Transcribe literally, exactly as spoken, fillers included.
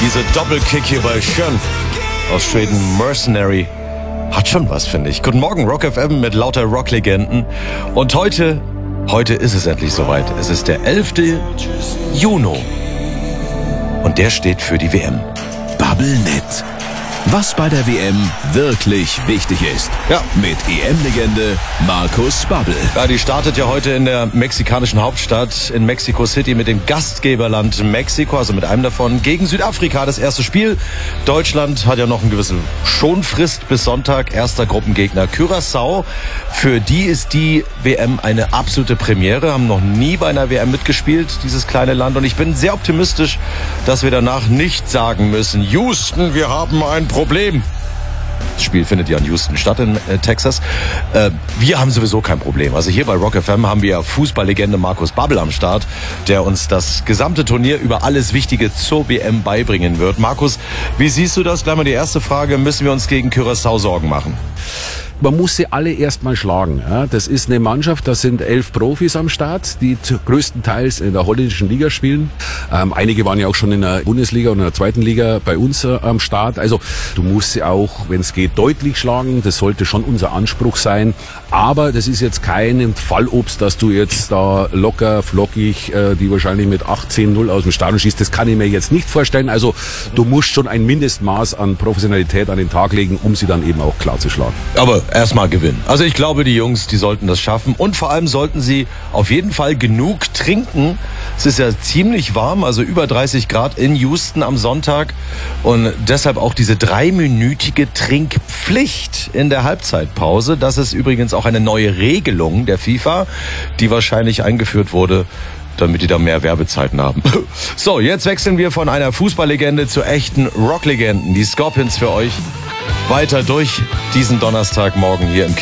Dieser Doppelkick hier bei Schön aus Schweden, Mercenary, hat schon was, finde ich. Guten Morgen, Rock F M mit lauter Rocklegenden. Und heute, heute ist es endlich soweit. Es ist der elfte Juni. Und der steht für die W M. Bubblenet. Was bei der W M wirklich wichtig ist. Ja. Mit E M-Legende Markus Babbel. Ja, die startet ja heute in der mexikanischen Hauptstadt in Mexico City mit dem Gastgeberland Mexiko, also mit einem davon, gegen Südafrika. Das erste Spiel. Deutschland hat ja noch eine gewisse Schonfrist bis Sonntag. Erster Gruppengegner Curaçao. Für die ist die W M eine absolute Premiere. Haben noch nie bei einer W M mitgespielt, dieses kleine Land. Und ich bin sehr optimistisch, dass wir danach nicht sagen müssen, Houston, wir haben ein Problem. Das Spiel findet ja in Houston statt, in äh, Texas. Äh, wir haben sowieso kein Problem. Also hier bei Rock F M haben wir Fußballlegende Markus Babbel am Start, der uns das gesamte Turnier über alles Wichtige zur W M beibringen wird. Markus, wie siehst du das? Gleich mal die erste Frage. Müssen wir uns gegen Curaçao Sorgen machen? Man muss sie alle erstmal schlagen. Ja, das ist eine Mannschaft, da sind elf Profis am Start, die größtenteils in der holländischen Liga spielen. Ähm, einige waren ja auch schon in der Bundesliga und in der zweiten Liga bei uns äh, am Start. Also du musst sie auch, wenn es geht, deutlich schlagen. Das sollte schon unser Anspruch sein. Aber das ist jetzt kein Fallobst, dass du jetzt da locker, flockig, äh, die wahrscheinlich mit achtzehn null aus dem Stadion schießt. Das kann ich mir jetzt nicht vorstellen. Also du musst schon ein Mindestmaß an Professionalität an den Tag legen, um sie dann eben auch klar zu schlagen. Aber erstmal gewinnen. Also ich glaube, die Jungs, die sollten das schaffen. Und vor allem sollten sie auf jeden Fall genug trinken. Es ist ja ziemlich warm, also über dreißig Grad in Houston am Sonntag. Und deshalb auch diese dreiminütige Trinkpflicht in der Halbzeitpause. Das ist übrigens auch eine neue Regelung der FIFA, die wahrscheinlich eingeführt wurde, damit die da mehr Werbezeiten haben. So, jetzt wechseln wir von einer Fußballlegende zu echten Rocklegenden. Die Scorpions für euch weiter durch diesen Donnerstagmorgen hier im